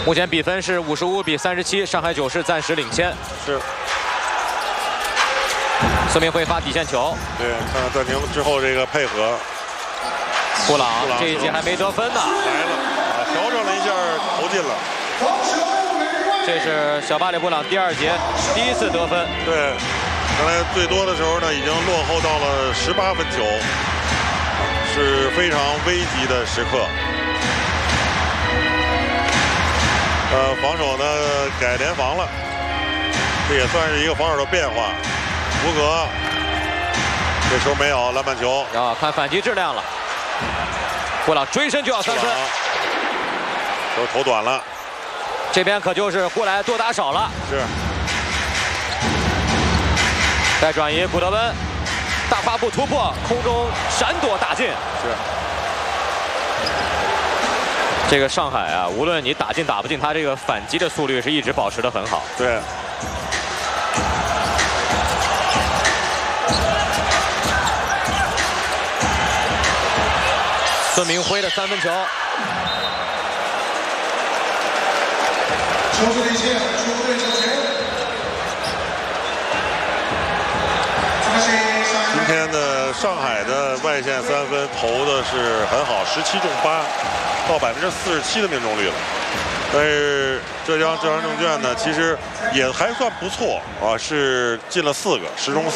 目前比分是55比37，上海九世暂时领先。 是。 孙明辉发底线球。 对，看看暂停之后这个配合。 布朗这一节还没得分呢。 来了，调整了一下，投进了。 这是小巴里布朗第2节第1次得分。 对，刚才最多的时候呢，已经落后到了18分球，是非常危急的时刻。防守呢改联防了，这也算是一个防守的变化。福格这球没有篮板球， 要看反击质量了。布朗追身就要3分， 球投短了。 这边可就是过来多打少了。 是。 再转移，古德温大跨步突破，空中闪躲打进。 是。 这个上海啊，无论你打进打不进，他这个反击的速率是一直保持得很好。 对。 孙明辉的3分球。 球队领先，球队球权。 今天的上海的外线3分投的是很好，17中8，到47%的命中率了。但是浙江证券呢，其实也还算不错啊，是进了4个，10中4。